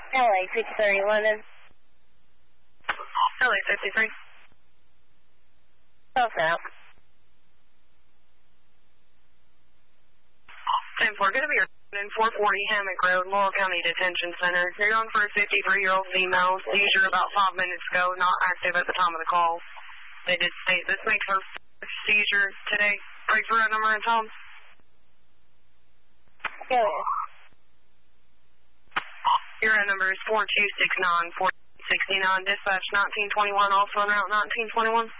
LA 53 London. LA 53. Close out. 10-4, going to be in 440 Hammock Road, Laurel County Detention Center. You're going for a 53-year-old female. Seizure about 5 minutes ago, not active at the time of the call. They did state this makes her seizure today. Break for a number and Tom. Go ahead. Your number is 4269-469. Dispatch 1921, also en route 1921.